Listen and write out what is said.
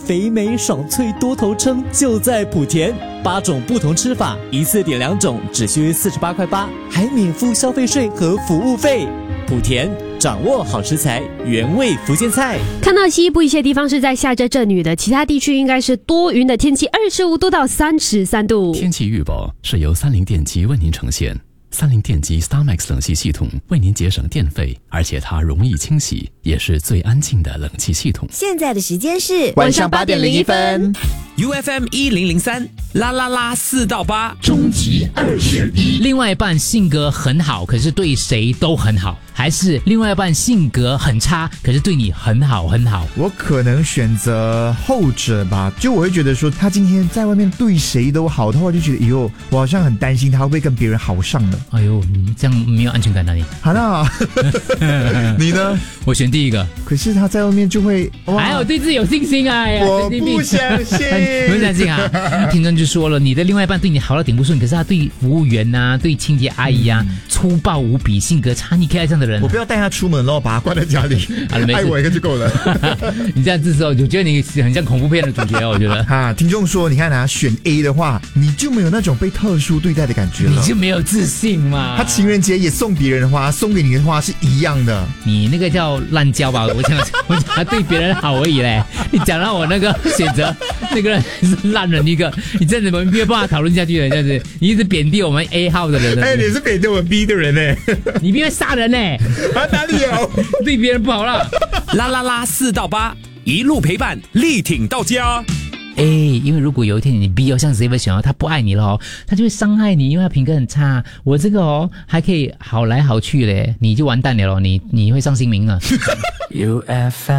肥美爽脆多头称就在莆田，8种不同吃法，一次点2种，只需48块8，还免付消费税和服务费。莆田，掌握好食材，原味福建菜。 看到西部一些地方是在下着阵雨的，其他地区应该是多云的天气，25度到33度。 天气预报是由三菱电机为您呈现。三菱电机 StarMax 冷气系统为您节省电费，而且它容易清洗，也是最安静的冷气系统。 现在的时间是晚上8点01分。 UFM 1003啦啦啦4到8， 终极2选1。 另外一半性格很好，可是对谁都很好，还是另外一半性格很差，可是对你很好很好？ 我可能选择后者吧，就我会觉得说，他今天在外面对谁都好的话，就觉得以后我好像很担心他会不会跟别人好上呢。 哎呦，你这样没有安全感啊你。 好啦，你呢？ 我选第一个。 可是他在外面就会， 还有对自己有信心啊！ 我不相信， 不相信啊！听众就说了，你的另外一半对你好到顶不顺，可是他对服务员啊、对清洁阿姨啊、粗暴无比，性格差，你可以爱这样的人。 我不要带他出门咯，把他关在家里，爱我一个就够了。 你这样子说，我觉得你很像恐怖片的主角，我觉得。 啊，听众说，你看啊，选 A 的话，你就没有那种被特殊对待的感觉了， 你就没有自信嘛。 他情人节也送别人的花，送给你的花是一样的。 你那个叫滥交吧？我讲他对别人好而已嘞。你讲到我那个选择那个人是烂人一个，你这样子我们没有办法讨论下去了。这样子，你一直贬低我们 A 号的人。 哎，你是贬低我们 B 的人呢？ 你别杀人呢？ 啊，哪里有？ 对别人不好了。 啦啦啦4到8，一路陪伴，力挺到家。 因为如果有一天你 B 像 C 想要他不爱你了他就会伤害你，因为他品格很差。我这个还可以好来好去嘞，你就完蛋了你会上新名了。UFM